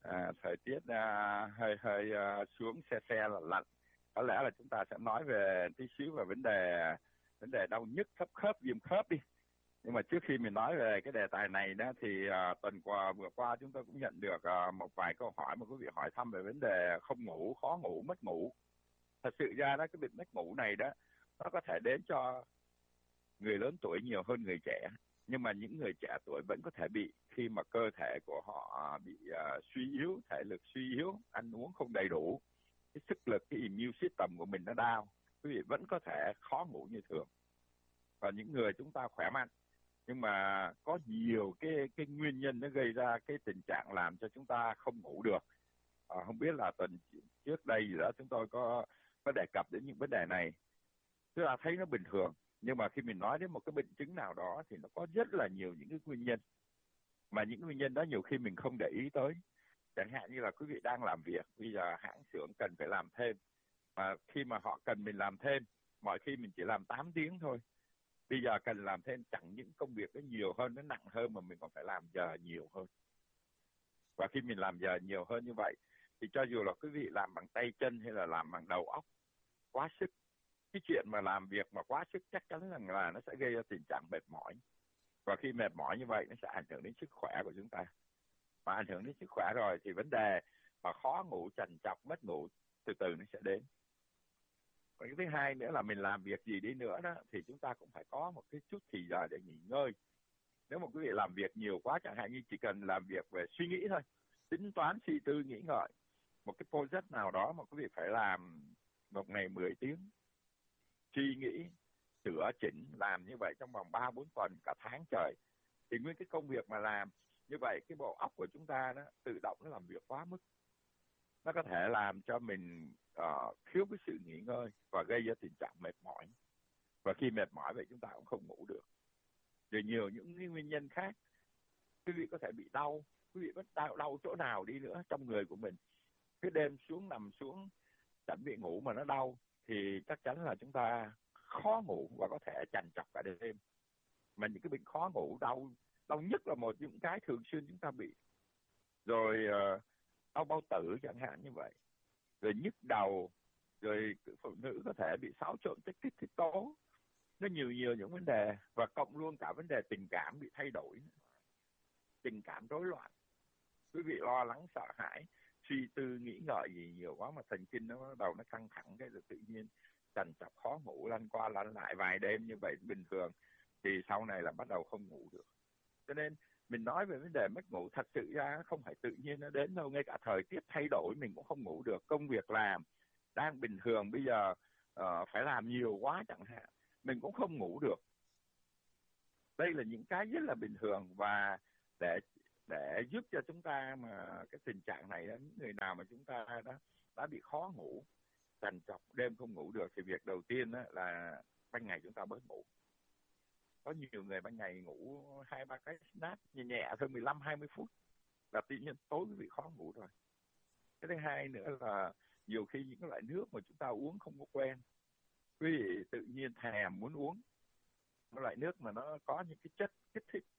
Thời tiết hơi hơi xuống se se lạnh lạnh. Có lẽ là chúng ta sẽ nói về tí xíu về vấn đề đau nhức khớp khớp viêm khớp đi. Nhưng mà trước khi mình nói về cái đề tài này đó thì tuần vừa qua chúng tôi cũng nhận được một vài câu hỏi mà quý vị hỏi thăm về vấn đề không ngủ, khó ngủ, mất ngủ. Thật sự ra đó, cái bệnh mất ngủ này đó nó có thể đến cho người lớn tuổi nhiều hơn người trẻ, nhưng mà những người trẻ tuổi vẫn có thể bị khi mà cơ thể của họ bị suy yếu, thể lực suy yếu, ăn uống không đầy đủ, cái sức lực, cái immune system của mình nó down, quý vị vẫn có thể khó ngủ như thường. Và những người chúng ta khỏe mạnh, nhưng mà có nhiều cái nguyên nhân nó gây ra cái tình trạng làm cho chúng ta không ngủ được. Không biết là tuần trước đây gì đó chúng tôi có đề cập đến những vấn đề này. Chúng ta thấy nó bình thường, nhưng mà khi mình nói đến một cái bệnh chứng nào đó thì nó có rất là nhiều những cái nguyên nhân, mà những nguyên nhân đó nhiều khi mình không để ý tới. Chẳng hạn như là quý vị đang làm việc, bây giờ hãng xưởng cần phải làm thêm, mà khi mà họ cần mình làm thêm, mọi khi mình chỉ làm 8 tiếng thôi, bây giờ cần làm thêm, chẳng những công việc nó nhiều hơn, nó nặng hơn, mà mình còn phải làm giờ nhiều hơn. Và khi mình làm giờ nhiều hơn như vậy thì cho dù là quý vị làm bằng tay chân hay là làm bằng đầu óc quá sức, cái chuyện mà làm việc mà quá sức chắc chắn rằng là nó sẽ gây ra tình trạng mệt mỏi. Và khi mệt mỏi như vậy nó sẽ ảnh hưởng đến sức khỏe của chúng ta. Mà ảnh hưởng đến sức khỏe rồi thì vấn đề mà khó ngủ, trằn trọc, mất ngủ từ từ nó sẽ đến. Và cái thứ hai nữa là mình làm việc gì đi nữa đó thì chúng ta cũng phải có một cái chút thì giờ để nghỉ ngơi. Nếu mà quý vị làm việc nhiều quá, chẳng hạn như chỉ cần làm việc về suy nghĩ thôi, tính toán, suy tư, nghĩ ngợi một cái project nào đó mà quý vị phải làm một ngày 10 tiếng, suy nghĩ, sửa chỉnh, làm như vậy trong vòng 3-4 tuần, cả tháng trời, thì nguyên cái công việc mà làm như vậy, cái bộ óc của chúng ta nó tự động nó làm việc quá mức, nó có thể làm cho mình thiếu cái sự nghỉ ngơi và gây ra tình trạng mệt mỏi. Và khi mệt mỏi vậy chúng ta cũng không ngủ được. Rồi nhiều những cái nguyên nhân khác, quý vị có thể bị đau, quý vị vẫn đau chỗ nào đi nữa trong người của mình, cái đêm nằm xuống chuẩn bị ngủ mà nó đau thì chắc chắn là chúng ta khó ngủ và có thể trằn trọc cả đêm. Mà những cái bệnh khó ngủ, đau nhức là một những cái thường xuyên chúng ta bị. Rồi đau bao tử chẳng hạn như vậy, rồi nhức đầu, rồi phụ nữ có thể bị xáo trộn chất kích thích tố, nó nhiều những vấn đề. Và cộng luôn cả vấn đề tình cảm bị thay đổi, tình cảm rối loạn, quý vị lo lắng sợ hãi, suy tư nghĩ ngợi gì nhiều quá mà thần kinh nó bắt đầu nó căng thẳng, cái rồi tự nhiên trằn trọc khó ngủ, lăn qua lăn lại vài đêm như vậy bình thường, thì sau này là bắt đầu không ngủ được. Cho nên mình nói về vấn đề mất ngủ thật sự ra không phải tự nhiên nó đến đâu. Ngay cả thời tiết thay đổi mình cũng không ngủ được, công việc làm đang bình thường bây giờ phải làm nhiều quá chẳng hạn, mình cũng không ngủ được. Đây là những cái rất là bình thường. Và để giúp cho chúng ta mà cái tình trạng này đó, những người nào mà chúng ta đã bị khó ngủ, trằn trọc đêm không ngủ được, thì việc đầu tiên đó là ban ngày chúng ta bớt ngủ. Có nhiều người ban ngày ngủ 2-3 cái snap nhẹ nhẹ thôi, 15-20 phút là tự nhiên tối quý vị khó ngủ rồi. Cái thứ hai nữa là nhiều khi những cái loại nước mà chúng ta uống không có quen, quý vị tự nhiên thèm muốn uống cái loại nước mà nó có những cái chất kích thích